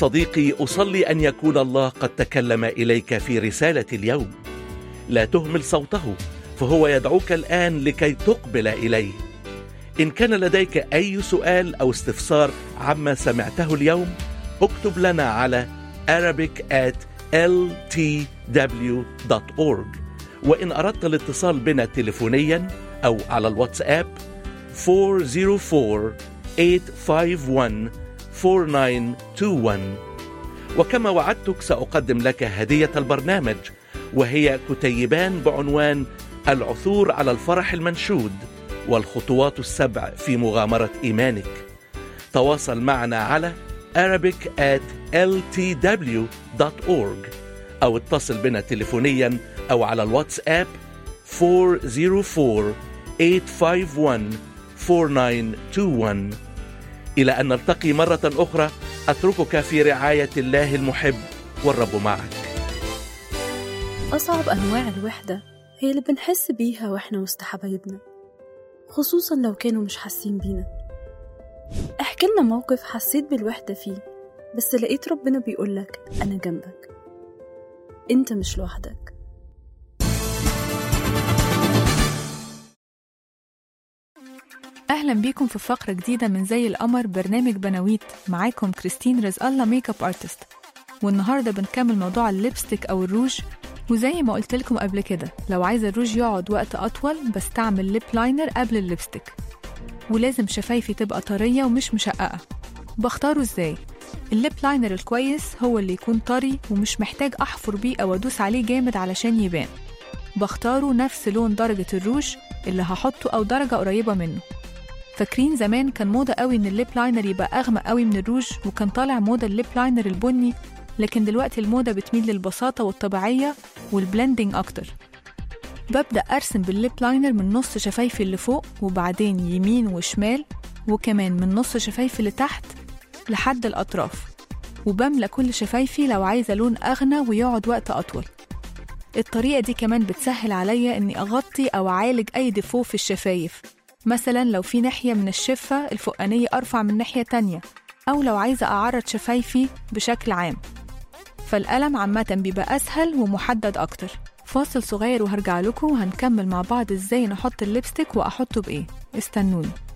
صديقي، أصلي أن يكون الله قد تكلم إليك في رسالة اليوم. لا تهمل صوته، فهو يدعوك الآن لكي تقبل إليه. إن كان لديك أي سؤال أو استفسار عما سمعته اليوم، اكتب لنا على arabic@ltw.org. وإن أردت الاتصال بنا تليفونيا أو على الواتساب 404-851-4921. وكما وعدتك سأقدم لك هدية البرنامج، وهي كتيبان بعنوان العثور على الفرح المنشود والخطوات السبع في مغامرة إيمانك. تواصل معنا على arabic@ltw.org أو اتصل بنا تليفونيا أو على الواتساب 404-851-4921. إلى أن نلتقي مرة أخرى، أتركك في رعاية الله المحب، والرب معك. أصعب أنواع الوحدة هي اللي بنحس بيها وإحنا وسط حبايبنا، خصوصا لو كانوا مش حاسين بينا. احكي لنا موقف حسيت بالوحدة فيه، بس لقيت ربنا بيقولك أنا جنبك، أنت مش لوحدك. أهلا بيكم في فقرة جديدة من زي القمر برنامج بناويت. معاكم كريستين رزق الله، ميك اب ارتست. والنهاردة بنكمل موضوع الليبستيك أو الروج. وزي ما قلت لكم قبل كده، لو عايزة الروج يقعد وقت أطول بستعمل ليب لاينر قبل الليبستيك، ولازم شفايفي تبقى طرية ومش مشققة. بختاره ازاي؟ الليب لاينر الكويس هو اللي يكون طري ومش محتاج أحفر بيه أو أدوس عليه جامد علشان يبان. بختاره نفس لون درجة الروج اللي هحطه أو درجة قريبة منه. فاكرين زمان كان موضة قوي ان الليب لاينر يبقى اغمق قوي من الروج، وكان طالع موضة الليب لاينر البني، لكن دلوقتي الموضة بتميل للبساطة والطبيعية والبلندنج اكتر. ببدأ ارسم بالليب لاينر من نص شفايفي اللي فوق، وبعدين يمين وشمال، وكمان من نص شفايفي اللي تحت لحد الاطراف، وبملأ كل شفايفي لو عايزة لون اغنى ويقعد وقت اطول. الطريقة دي كمان بتسهل عليا اني اغطي او اعالج اي ديفو في الشفايف، مثلا لو في ناحية من الشفة الفوقانية أرفع من ناحية تانية، أو لو عايزة أعرض شفايفي بشكل عام. فالقلم عامة بيبقى أسهل ومحدد أكتر. فاصل صغير وهرجع لكم وهنكمل مع بعض إزاي نحط الليبستيك وأحطه بإيه. استنوني.